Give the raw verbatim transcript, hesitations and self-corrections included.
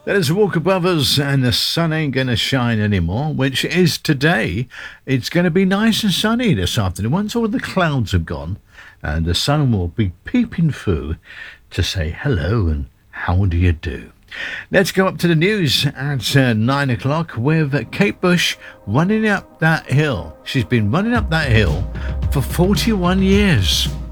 That is Walker Brothers, and the sun ain't going to shine anymore, which is today. It's going to be nice and sunny this afternoon. Once all the clouds have gone, and the sun will be peeping through to say hello and how do you do. Let's go up to the news at uh, nine o'clock with Kate Bush running up that hill. She's been running up that hill for forty-one years.